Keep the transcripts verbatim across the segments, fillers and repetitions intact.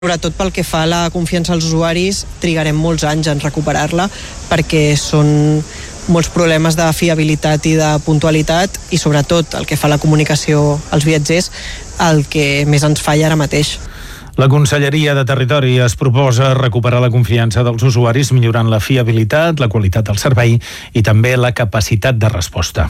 Sobretot pel que fa a la confiança als usuaris, trigarem molts anys en recuperar-la perquè són molts problemes de fiabilitat i de puntualitat i sobretot el que fa a la comunicació als viatgers, el que més ens falla ara mateix. La Conselleria de Territori es proposa recuperar la confiança dels usuaris millorant la fiabilitat, la qualitat del servei i també la capacitat de resposta.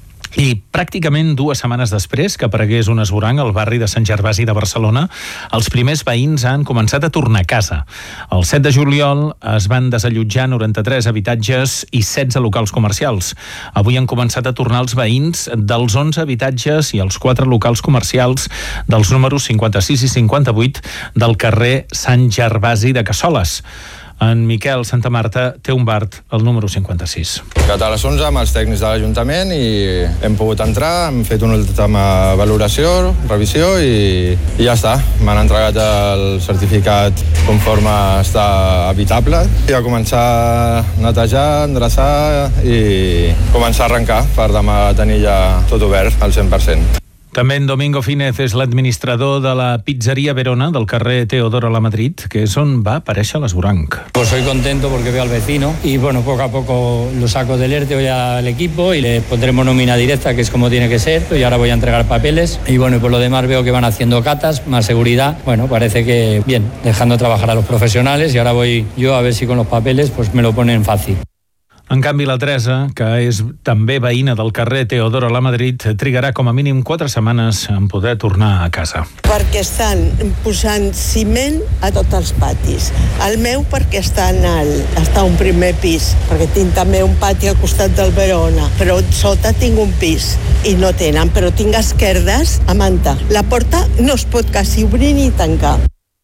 I pràcticament dues setmanes després que aparegués un esvoranc al barri de Sant Gervasi de Barcelona, els primers veïns han començat a tornar a casa. El set de juliol es van desallotjar noranta-tres habitatges i setze locals comercials. Avui han començat a tornar els veïns dels onze habitatges i els quatre locals comercials dels números cinquanta-sis i cinquanta-vuit del carrer Sant Gervasi de Cassoles. En Miquel Santamarta té un bar al número cinquanta-sis. A les onze amb els tècnics de l'Ajuntament i hem pogut entrar, hem fet una última valoració, revisió i, i ja està. M'han entregat el certificat conforme està habitable i a començar a netejar, endreçar i començar a arrencar per demà tenir ja tot obert al cent per cent. També en Domingo Fínez és l'administrador de la pizzeria Verona del carrer Teodoro Lamadrid, que és on va aparèixer l'esvoranc. Pues soy contento porque veo al vecino y bueno, poco a poco lo saco del ERTE hoy al equipo y le pondremos nómina directa, que es como tiene que ser, y ahora voy a entregar papeles y bueno, y por lo demás veo que van haciendo catas, más seguridad, bueno, parece que bien, dejando trabajar a los profesionales y ahora voy yo a ver si con los papeles pues me lo ponen fácil. En canvi, la Teresa, que és també veïna del carrer Teodoro Lamadrid, trigarà com a mínim quatre setmanes en poder tornar a casa. Perquè estan posant ciment a tots els patis. El meu perquè està, en el, està a un primer pis, perquè tinc també un pati al costat del Verona, però sota tinc un pis i no tenen, però tinc esquerdes a manta. La porta no es pot quasi obrir ni tancar.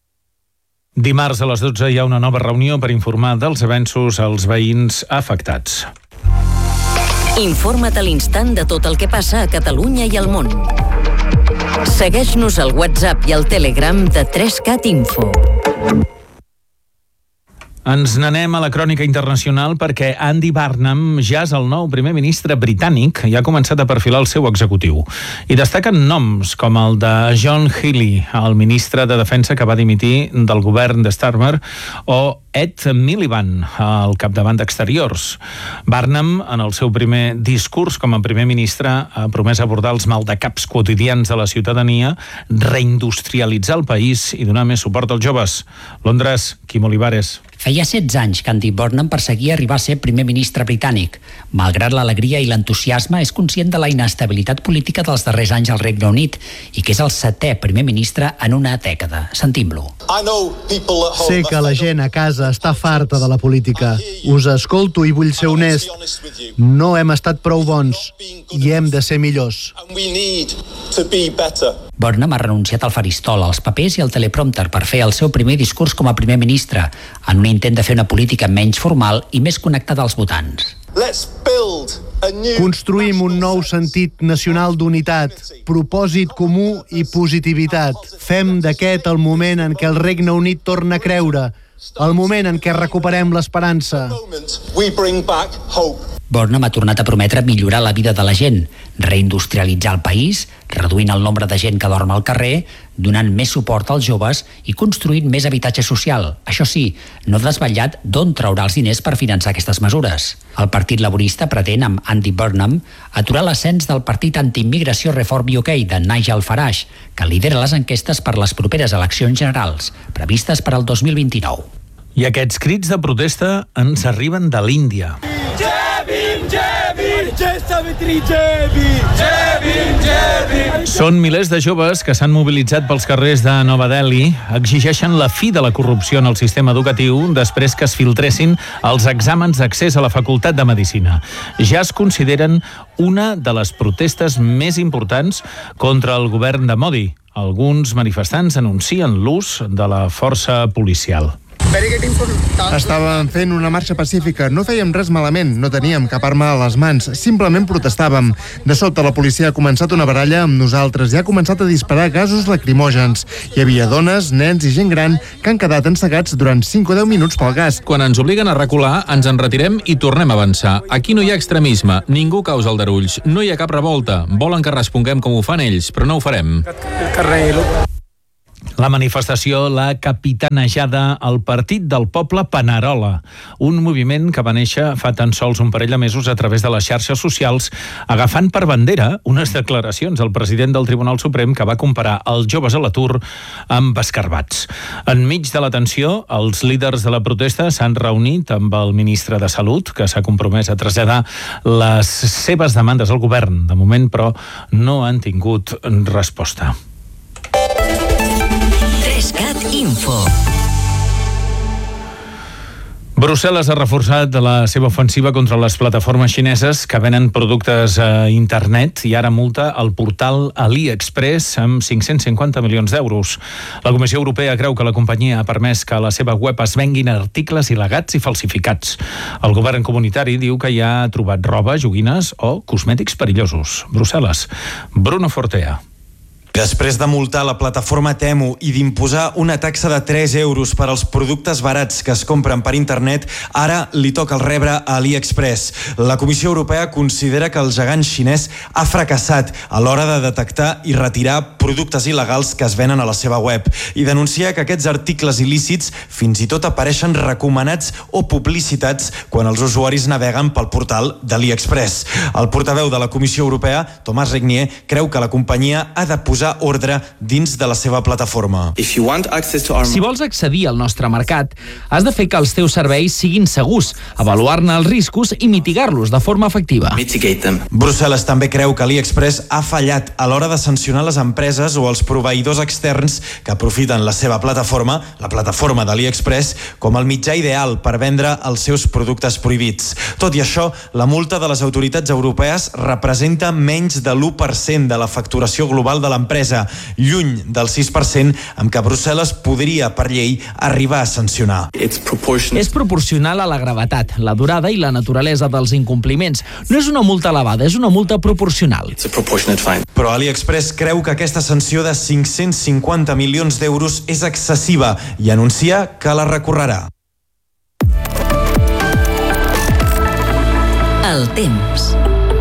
Dimarts a les dotze hi ha una nova reunió per informar dels avenços als veïns afectats. Informa't a l'instant de tot el que passa a Catalunya i al món. Segueix-nos al WhatsApp i al Telegram de tres cat Info. Ens n'anem a la crònica internacional perquè Andy Burnham ja és el nou primer ministre britànic i ha començat a perfilar el seu executiu. I destaquen noms com el de John Healey, el ministre de Defensa que va dimitir del govern de Starmer, o Ed Miliband, al capdavant d'Exteriors. Burnham, en el seu primer discurs com a primer ministre, ha promès abordar els maldecaps quotidians de la ciutadania, reindustrialitzar el país i donar més suport als joves. Londres, Quim Olivares. Feia setze anys que Andy Burnham perseguia arribar a ser primer ministre britànic. Malgrat l'alegria i l'entusiasme, és conscient de la inestabilitat política dels darrers anys al Regne Unit i que és el setè primer ministre en una dècada. Sentim-lo. Sé que la gent a casa està farta de la política. Us escolto i vull ser honest. No hem estat prou bons i hem de ser millors. Burnham ha renunciat al faristol, als papers i al teleprompter per fer el seu primer discurs com a primer ministre, en un intent de fer una política menys formal i més connectada als votants. Construïm un nou sentit nacional d'unitat, propòsit comú i positivitat. Fem d'aquest el moment en què el Regne Unit torna a creure, el moment en què recuperem l'esperança. Burnham ha tornat a prometre millorar la vida de la gent, reindustrialitzar el país, reduint el nombre de gent que dorm al carrer, donant més suport als joves i construint més habitatge social. Això sí, no ha desvetllat d'on traurà els diners per finançar aquestes mesures. El Partit Laborista pretén, amb Andy Burnham, aturar l'ascens del partit antiimmigració Reform U K de Nigel Farage, que lidera les enquestes per les properes eleccions generals, previstes per al dos mil vint-i-nou. I aquests crits de protesta ens arriben de l'Índia. Són milers de joves que s'han mobilitzat pels carrers de Nova Delhi, exigeixen la fi de la corrupció en el sistema educatiu després que es filtressin els exàmens d'accés a la Facultat de Medicina. Ja es consideren una de les protestes més importants contra el govern de Modi. Alguns manifestants anuncien l'ús de la força policial. Estàvem fent una marxa pacífica, no fèiem res malament, no teníem cap arma a les mans, simplement protestàvem. De sobte la policia ha començat una baralla amb nosaltres i ha començat a disparar gasos lacrimògens. Hi havia dones, nens i gent gran que han quedat encegats durant cinc o deu minuts pel gas. Quan ens obliguen a recular, ens en retirem i tornem a avançar. Aquí no hi ha extremisme, ningú causa aldarulls, no hi ha cap revolta. Volen que responguem com ho fan ells, però no ho farem. La manifestació l'ha capitanejada el Partit del Poble Panerola, un moviment que va néixer fa tan sols un parell de mesos a través de les xarxes socials, agafant per bandera unes declaracions del president del Tribunal Suprem que va comparar els joves a l'atur amb escarbats. Enmig de la tensió, els líders de la protesta s'han reunit amb el ministre de Salut, que s'ha compromès a traslladar les seves demandes al govern. De moment, però, no han tingut resposta. trescat Info. Brussel·les ha reforçat la seva ofensiva contra les plataformes xineses que venen productes a internet i ara multa el portal AliExpress amb cinc-cents cinquanta milions d'euros. La Comissió Europea creu que la companyia ha permès que a la seva web es venguin articles il·legals i falsificats. El govern comunitari diu que hi ha trobat roba, joguines o cosmètics perillosos. Brussel·les. Bruno Fortea. Després de multar la plataforma Temu i d'imposar una taxa de tres euros per als productes barats que es compren per internet, ara li toca el rebre a AliExpress. La Comissió Europea considera que el gegant xinès ha fracassat a l'hora de detectar i retirar productes il·legals que es venen a la seva web i denuncia que aquests articles il·lícits fins i tot apareixen recomanats o publicitats quan els usuaris naveguen pel portal d'AliExpress. El portaveu de la Comissió Europea, Thomas Regnier, creu que la companyia ha de posar ordre dins de la seva plataforma. Si vols accedir al nostre mercat, has de fer que els teus serveis siguin segurs, avaluar-ne els riscos i mitigar-los de forma efectiva. Brussel·les també creu que AliExpress ha fallat a l'hora de sancionar les empreses o els proveïdors externs que aprofiten la seva plataforma, la plataforma d'AliExpress, com el mitjà ideal per vendre els seus productes prohibits. Tot i això, la multa de les autoritats europees representa menys de l'u per cent de la facturació global de l'empresa, lluny del sis per cent amb què Brussel·les podria, per llei, arribar a sancionar. És proporcional a la gravetat, la durada i la naturalesa dels incompliments. No és una multa elevada, és una multa proporcional. Però AliExpress creu que aquesta sanció de cinc-cents cinquanta milions d'euros és excessiva i anuncia que la recorrerà. El temps.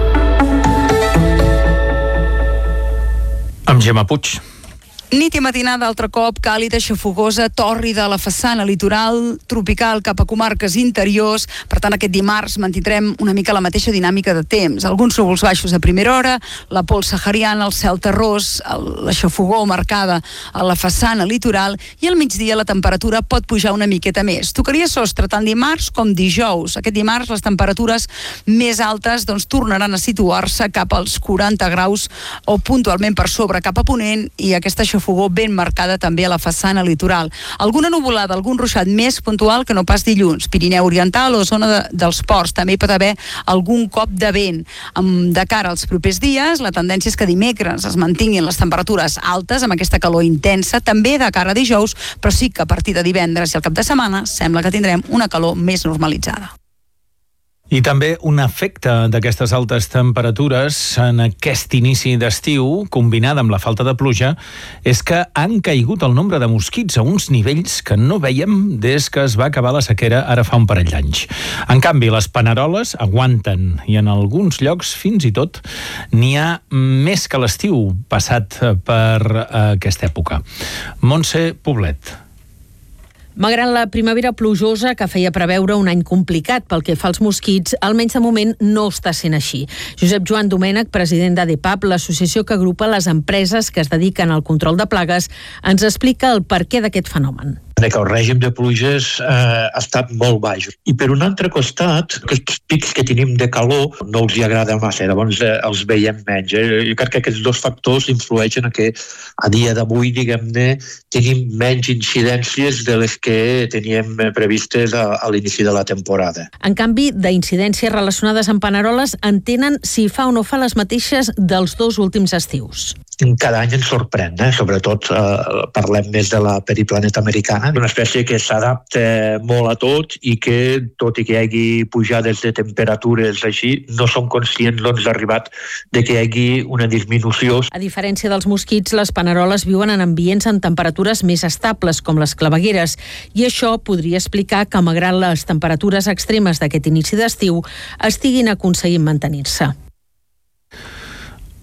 Amb Gemma Puig. Nit i matinada, altre cop, càlida, xafogosa, tòrrida a la façana litoral, tropical cap a comarques interiors. Per tant, aquest dimarts mantindrem una mica la mateixa dinàmica de temps. Alguns núvols baixos a primera hora, la pols sahariana, el cel terrós, la xafogor marcada a la façana litoral i al migdia la temperatura pot pujar una miqueta més. Tocaria sostre tant dimarts com dijous. Aquest dimarts les temperatures més altes doncs, tornaran a situar-se cap als quaranta graus o puntualment per sobre cap a ponent i aquesta xafogor fogó ben marcada també a la façana litoral. Alguna nuvolada, algun ruixat més puntual que no pas dilluns. Pirineu Oriental o zona de, dels ports. També hi pot haver algun cop de vent. Amb, de cara als propers dies, la tendència és que dimecres es mantinguin les temperatures altes amb aquesta calor intensa, també de cara a dijous, però sí que a partir de divendres i al cap de setmana sembla que tindrem una calor més normalitzada. I també un efecte d'aquestes altes temperatures en aquest inici d'estiu, combinada amb la falta de pluja, és que han caigut el nombre de mosquits a uns nivells que no vèiem des que es va acabar la sequera ara fa un parell d'anys. En canvi, les paneroles aguanten i en alguns llocs, fins i tot, n'hi ha més que l'estiu passat per aquesta època. Montse Poblet. Malgrat la primavera plujosa que feia preveure un any complicat pel que fa als mosquits, almenys de moment no està sent així. Josep Joan Domènech, president d'ADEPAP, l'associació que agrupa les empreses que es dediquen al control de plagues, ens explica el perquè d'aquest fenomen. que el règim de pluges eh, ha estat molt baix. I per un altre costat, aquests pics que tenim de calor no els hi agrada massa, llavors eh, els veiem menys. Eh? Jo crec que aquests dos factors influeixen a que a dia d'avui, diguem-ne, tenim menys incidències de les que teníem previstes a, a l'inici de la temporada. En canvi, d'incidències relacionades amb paneroles en tenen si fa o no fa les mateixes dels dos últims estius. Cada any ens sorprèn, eh? Sobretot eh, parlem més de la periplaneta americana, una espècie que s'adapta molt a tot i que, tot i que hi hagi pujades de temperatures així, no som conscients d'on s'ha arribat de que hi hagi una disminució. A diferència dels mosquits, les paneroles viuen en ambients amb temperatures més estables, com les clavegueres, i això podria explicar que, malgrat les temperatures extremes d'aquest inici d'estiu, estiguin aconseguint mantenir-se.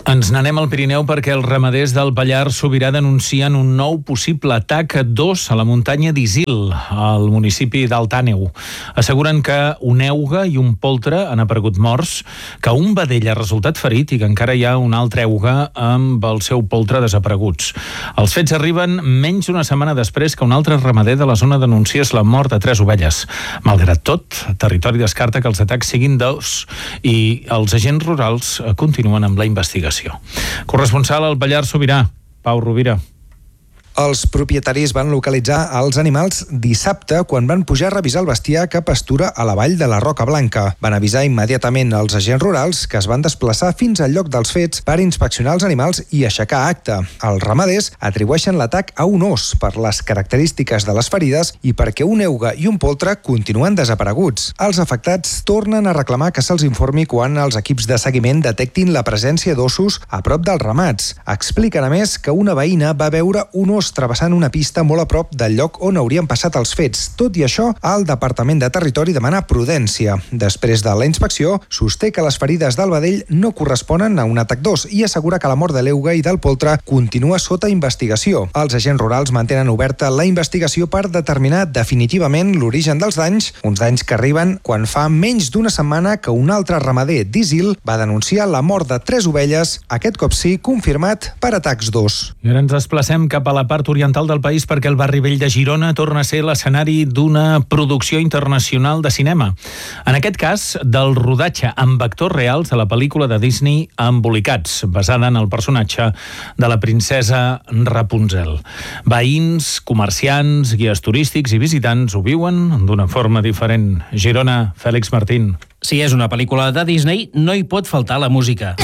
Ens n'anem al Pirineu perquè els ramaders del Pallars Sobirà denuncien un nou possible atac d'ós a la muntanya d'Isil, al municipi d'Alt Àneu. Asseguren que un euga i un poltre han aparegut morts, que un vedell ha resultat ferit i que encara hi ha un altre euga amb el seu poltre desapareguts. Els fets arriben menys d'una setmana després que un altre ramader de la zona denunciés la mort de tres ovelles. Malgrat tot, Territori descarta que els atacs siguin d'ós i els agents rurals continuen amb la investigació. Corresponsal al Pallars Sobirà, Pau Rovira. Els propietaris van localitzar els animals dissabte quan van pujar a revisar el bestiar que pastura a la vall de la Roca Blanca. Van avisar immediatament als agents rurals que es van desplaçar fins al lloc dels fets per inspeccionar els animals i aixecar acta. Els ramaders atribueixen l'atac a un ós per les característiques de les ferides i perquè un euga i un poltre continuen desapareguts. Els afectats tornen a reclamar que se'ls informi quan els equips de seguiment detectin la presència d'ossos a prop dels ramats. Expliquen a més que una veïna va veure un os travessant una pista molt a prop del lloc on haurien passat els fets. Tot i això, el Departament de Territori demana prudència. Després de la inspecció, sosté que les ferides del vedell no corresponen a un atac d'ós i assegura que la mort de l'euga i del poltre continua sota investigació. Els agents rurals mantenen oberta la investigació per determinar definitivament l'origen dels danys, uns danys que arriben quan fa menys d'una setmana que un altre ramader d'Isil va denunciar la mort de tres ovelles, aquest cop sí confirmat per atacs d'ós. I ara ens desplacem cap a la part oriental del país perquè el barri vell de Girona torna a ser l'escenari d'una producció internacional de cinema. En aquest cas, del rodatge amb actors reals de la pel·lícula de Disney Embolicats, basada en el personatge de la princesa Rapunzel. Veïns, comerciants, guies turístics i visitants ho viuen d'una forma diferent. Girona, Fèlix Martín. Si és una pel·lícula de Disney, no hi pot faltar la música.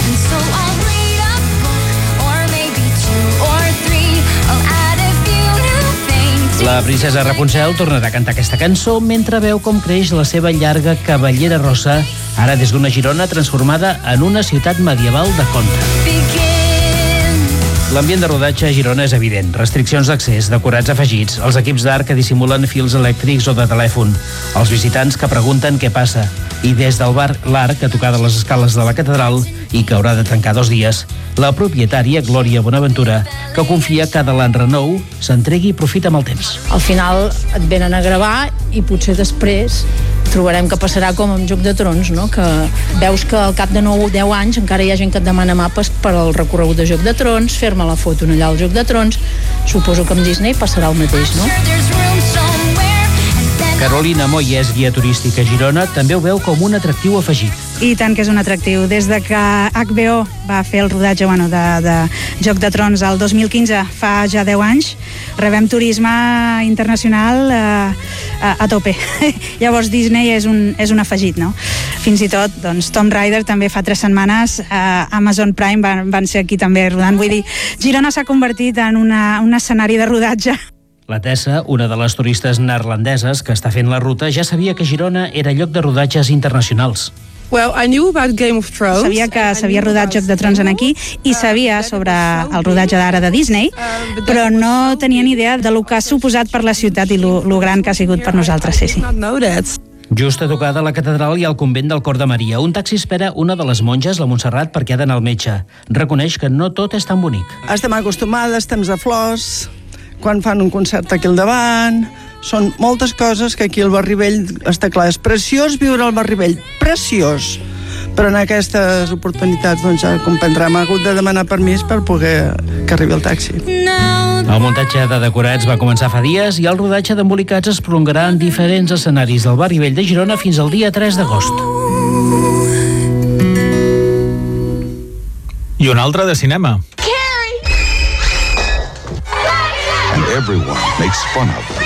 La princesa Rapunzel tornarà a cantar aquesta cançó mentre veu com creix la seva llarga cabellera rossa, ara des d'una Girona transformada en una ciutat medieval de conte. L'ambient de rodatge a Girona és evident. Restriccions d'accés, decorats afegits, els equips d'art que dissimulen fils elèctrics o de telèfon, els visitants que pregunten què passa, i des del bar L'Arc, a tocar de les escales de la catedral i que haurà de tancar dos dies, la propietària Glòria Bonaventura, que confia que de l'enrenou s'entregui i profita amb el temps. Al final et venen a gravar i potser després trobarem que passarà com amb Joc de Trons, no? Que veus que al cap de nou o deu anys encara hi ha gent que et demana mapes per al recorregut de Joc de Trons, fer-me la foto allà al Joc de Trons. Suposo que amb Disney passarà el mateix, no? Carolina Moy és guia turística a Girona, també ho veu com un atractiu afegit. I tant que és un atractiu. Des de que H B O va fer el rodatge bueno, de, de Joc de Trons el dos mil quinze, fa ja deu anys, rebem turisme internacional eh, a, a tope. Llavors Disney és un, és un afegit, no? Fins i tot, doncs, Tomb Raider també fa tres setmanes, eh, Amazon Prime van, van ser aquí també rodant. Vull dir, Girona s'ha convertit en una, un escenari de rodatge. La Tessa, una de les turistes neerlandeses que està fent la ruta, ja sabia que Girona era lloc de rodatges internacionals. Well, I knew about Game of Thrones. Sabia que s'havia rodat Joc de Trons en aquí i sabia sobre el rodatge d'ara de Disney, però no tenia ni idea de lo que ha suposat per la ciutat i lo, lo gran que ha sigut per nosaltres, sí, sí. Just a tocar de la catedral hi ha el convent del Cor de Maria. Un taxi espera una de les monges, la Montserrat, perquè ha d'anar al metge. Reconeix que no tot és tan bonic. Estem acostumades, temps de flors, quan fan un concert aquí al davant, són moltes coses que aquí al Barri Vell està clar. És preciós viure al Barri Vell, preciós. Però en aquestes oportunitats, doncs ja comprendrem, ha hagut de demanar permís per poder que arribi el taxi. El muntatge de decorats va començar fa dies i el rodatge d'embolicats es prolongarà en diferents escenaris del Barri Vell de Girona fins al dia tres d'agost. I un altre de cinema. Everyone makes fun of them.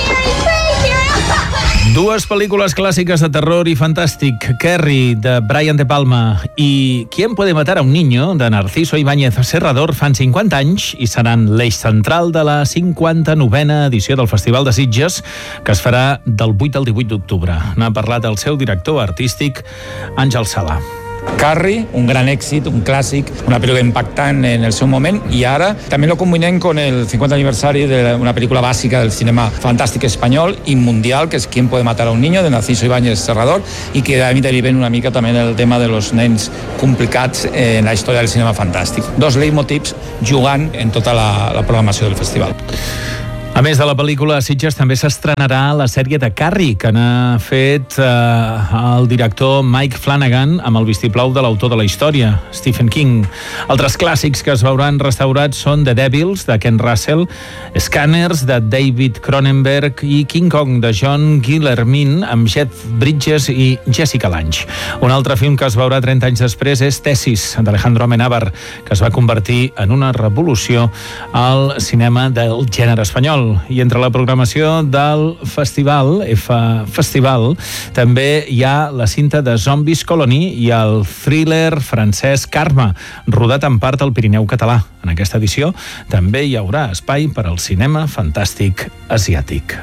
Dues pel·lícules clàssiques de terror i fantàstic. Carrie, de Brian De Palma, i ¿Quién puede matar a un niño?, de Narciso Ibáñez Serrador, fan cinquanta anys i seran l'eix central de la cinquanta-novena edició del Festival de Sitges, que es farà del vuit al divuit d'octubre. N'ha parlat el seu director artístic, Àngel Sala. Carrie, un gran èxit, un clàssic, una pel·lícula impactant en el seu moment, i ara també lo combinem con el cincuenta aniversari d'una pel·lícula bàsica del cinema fantàstic espanyol i mundial, que és Quién puede matar a un niño, de Narciso Ibáñez Serrador, i que a mi deriven una mica també el tema de los nens complicats en la història del cinema fantàstic. Dos leitmotivs jugant en tota la, la programació del festival. A més de la pel·lícula, a Sitges també s'estrenarà la sèrie de Carrie, que n'ha fet eh, el director Mike Flanagan amb el vistiplau de l'autor de la història, Stephen King. Altres clàssics que es veuran restaurats són The Devils, de Ken Russell, Scanners, de David Cronenberg, i King Kong, de John Guillermin, amb Jeff Bridges i Jessica Lange. Un altre film que es veurà trenta anys després és Tesis, d'Alejandro Amenábar, que es va convertir en una revolució al cinema del gènere espanyol. I entre la programació del festival, F Festival, també hi ha la cinta de Zombies Colony i el thriller francès Karma, rodat en part al Pirineu català. En aquesta edició també hi haurà espai per al cinema fantàstic asiàtic.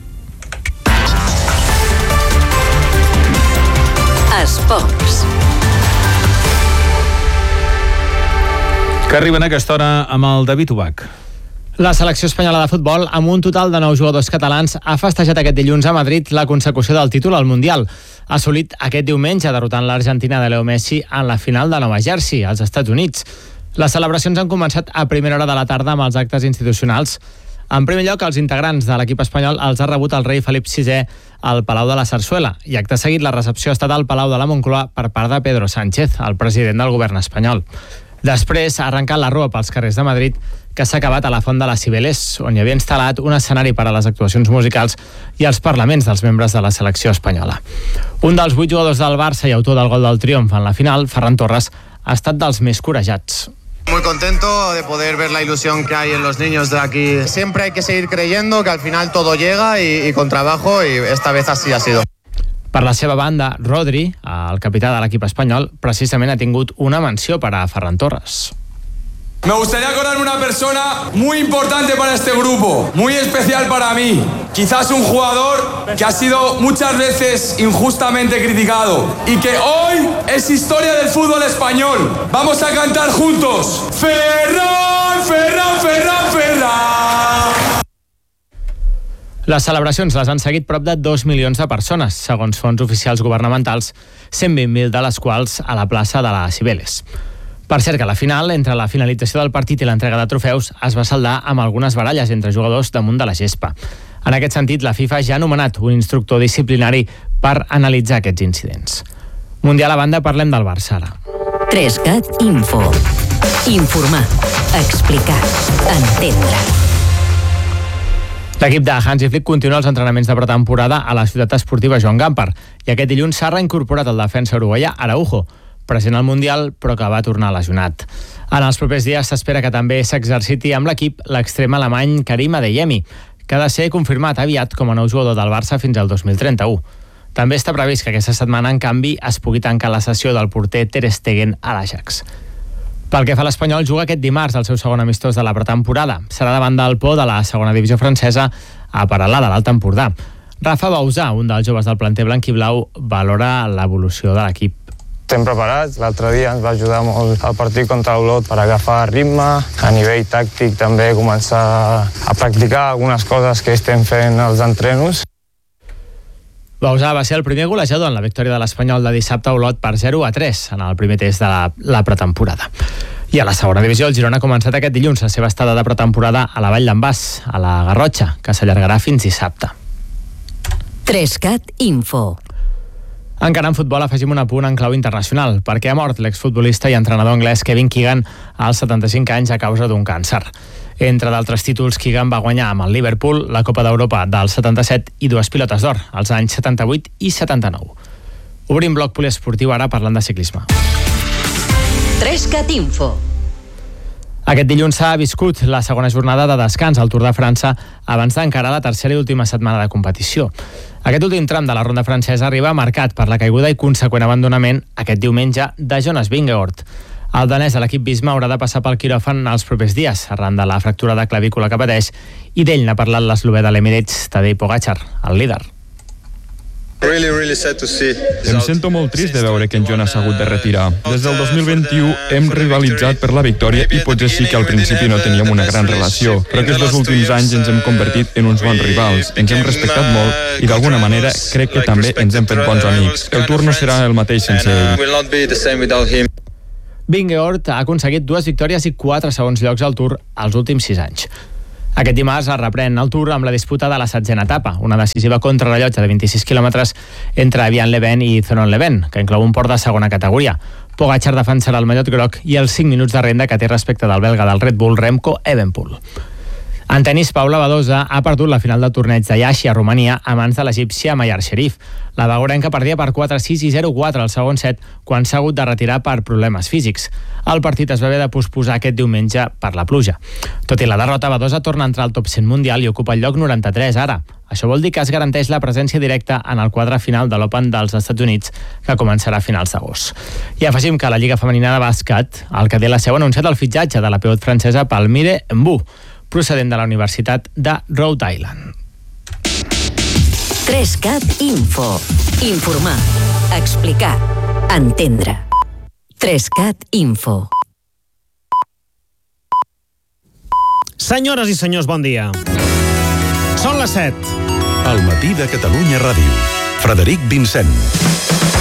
Esports. Que arriben a aquesta hora amb el David Ubach. La selecció espanyola de futbol, amb un total de nou jugadors catalans, ha festejat aquest dilluns a Madrid la consecució del títol al Mundial. Ha assolit aquest diumenge derrotant l'Argentina de Leo Messi en la final de Nova Jersey, als Estats Units. Les celebracions han començat a primera hora de la tarda amb els actes institucionals. En primer lloc, els integrants de l'equip espanyol els ha rebut el rei Felip sisè al Palau de la Sarsuela, i acte seguit la recepció ha estat al Palau de la Moncloa per part de Pedro Sánchez, el president del govern espanyol. Després ha arrencat la rua pels carrers de Madrid, que s'ha acabat a la Font de les Cibeles, on hi havia instal·lat un escenari per a les actuacions musicals i els parlaments dels membres de la selecció espanyola. Un dels vuit jugadors del Barça i autor del gol del triomf en la final, Ferran Torres, ha estat dels més corejats. Muy contento de poder ver la ilusión que hay en los niños de aquí. Siempre hay que seguir creyendo que al final todo llega y, y con trabajo, y esta vez así ha sido. Per la seva banda, Rodri, el capità de l'equip espanyol, precisament ha tingut una menció per a Ferran Torres. Me gustaría acordarme una persona muy importante para este grupo, muy especial para mí. Quizás un jugador que ha sido muchas veces injustamente criticado y que hoy es historia del fútbol español. Vamos a cantar juntos. Ferran, Ferran, Ferran, Ferran. Les celebracions les han seguit prop de dos milions de persones, segons fons oficials governamentals, cent vint mil de les quals a la plaça de la Cibeles. Per cert que la final, entre la finalització del partit i l'entrega de trofeus, es va saldar amb algunes baralles entre jugadors damunt de la gespa. En aquest sentit, la FIFA ja ha nomenat un instructor disciplinari per analitzar aquests incidents. Mundial a banda, parlem del Barça ara. Trescat Info. Informar, explicar, entendre. L'equip de Hansi Flick continua els entrenaments de pretemporada a la ciutat esportiva Joan Gamper, i aquest dilluns s'ha reincorporat el defensa uruguaià Araujo, present al Mundial però que va tornar lesionat. En els propers dies s'espera que també s'exerciti amb l'equip l'extrem alemany Karim Adeyemi, que ha de ser confirmat aviat com a nou jugador del Barça fins al dos mil trenta-u. També està previst que aquesta setmana, en canvi, es pugui tancar la sessió del porter Ter Stegen a l'Ajax. Pel que fa a l'Espanyol, juga aquest dimarts el seu segon amistós de la pretemporada. Serà davant del Po de la segona divisió francesa a Paralà de l'Alt Empordà. Rafa Bausà, un dels joves del planter blanquiblau, valora l'evolució de l'equip. Estem preparats, l'altre dia ens va ajudar molt el partit contra l'Olot per agafar ritme, a nivell tàctic també començar a practicar algunes coses que estem fent als entrenos. Bausà va ser el primer golejador en la victòria de l'Espanyol de dissabte a Olot per zero a tres en el primer test de la, la pretemporada. I a la segona divisió, el Girona ha començat aquest dilluns la seva estada de pretemporada a la Vall d'en Bas, a la Garrotxa, que s'allargarà fins dissabte. Trescat Info. Encara en futbol afegim un apunt en clau internacional, perquè ha mort l'exfutbolista i entrenador anglès Kevin Keegan als setanta-cinc anys a causa d'un càncer. Entre d'altres títols, Keegan va guanyar amb el Liverpool la Copa d'Europa del setanta-set i dues pilotes d'or, als anys setanta-vuit i setanta-nou. Obrim bloc poliesportiu ara parlant de ciclisme. Trescat Info. Aquest dilluns s'ha viscut la segona jornada de descans al Tour de França abans d'encarar la tercera i última setmana de competició. Aquest últim tram de la ronda francesa arriba marcat per la caiguda i conseqüent abandonament aquest diumenge de Jonas Vingegaard. El danès de l'equip Visma haurà de passar pel quiròfan els propers dies, arran de la fractura de clavícula que pateix, i d'ell n'ha parlat l'eslovè de l'Emirates, Tadej Pogačar, el líder. Em sento molt trist de veure que en Jonas s'ha hagut de retirar. Des del dos mil vint-i-u hem rivalitzat per la victòria i potser sí que al principi no teníem una gran relació, però aquests dos últims anys ens hem convertit en uns bons rivals, ens hem respectat molt i d'alguna manera crec que també ens hem fet bons amics. El Tour no serà el mateix sense ell. Vingegaard ha aconseguit dues victòries i quatre segons llocs al Tour als últims sis anys. Aquest dimarts es reprèn el Tour amb la disputa de la setzena etapa, una decisiva contrarrellotge de vint-i-sis quilòmetres entre Evian Leven i Thonon Leven, que inclou un port de segona categoria. Pogačar defensarà el mallot groc i els cinc minuts de renda que té respecte del belga del Red Bull Remco Evenepoel. En tenis, Paula Badosa ha perdut la final del torneig de Iași a Romania a mans de l'egípcia Mayar Sherif. La bagorenca perdia per quatre sis i zero quatre al segon set quan s'ha hagut de retirar per problemes físics. El partit es va haver de posposar aquest diumenge per la pluja. Tot i la derrota, Badosa torna a entrar al top cent mundial i ocupa el lloc noranta-tres ara. Això vol dir que es garanteix la presència directa en el quadre final de l'Open dels Estats Units, que començarà a finals d'agost. I afegim que la Lliga Femenina de Bàsquet, el que té la seu, ha anunciat el fitxatge de la pivot francesa Palmire Mbou, procedent de la Universitat de Rhode Island. tres cat Info. Informar, explicar, entendre. tres cat Info. Senyores i senyors, bon dia. Són les set. Al matí de Catalunya Ràdio. Frederic Vincent.